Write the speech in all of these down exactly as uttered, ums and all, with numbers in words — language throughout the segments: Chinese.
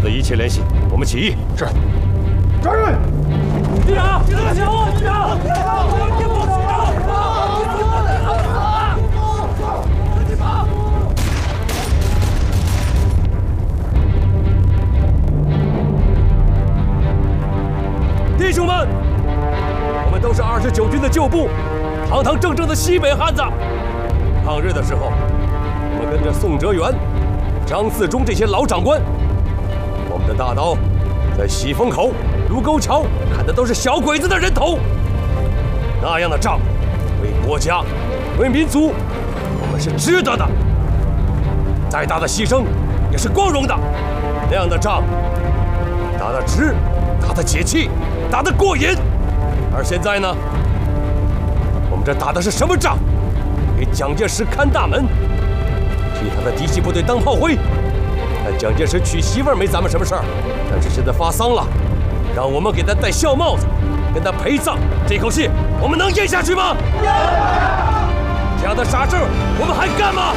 了一切联系，我们起义。是。 抓人！ 队长，队长，队长，队长，别跑！别跑！别跑！弟兄们，我们都是二十九军的旧部，堂堂正正的西北汉子。抗日的时候，我们跟着宋哲元、张自忠这些老长官，我们的大刀在喜峰口、卢沟桥砍的都是小鬼子的人头。那样的仗，为国家、为民族，我们是值得的。再大的牺牲，也是光荣的。那样的仗，打得值，打得解气，打得过瘾。而现在呢，我们这打的是什么仗？给蒋介石看大门，替他的嫡系部队当炮灰。但蒋介石娶媳妇儿没咱们什么事儿，但是现在发丧了，让我们给他戴孝帽子，跟他陪葬，这口气我们能咽下去吗？这样的傻事我们还干吗？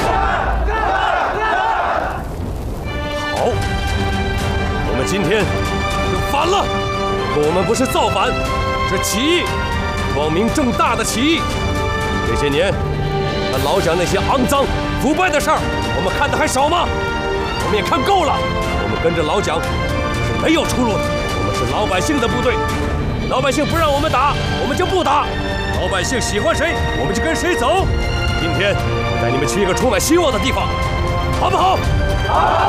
好，我们今天就反了，可我们不是造反，是起义，光明正大的起义。这些年，他老蒋那些肮脏腐败的事儿，我们看的还少吗？我们也看够了。我们跟着老蒋是没有出路的，我们是老百姓的部队，老百姓不让我们打，我们就不打；老百姓喜欢谁，我们就跟谁走。今天我带你们去一个充满希望的地方，好不好？好。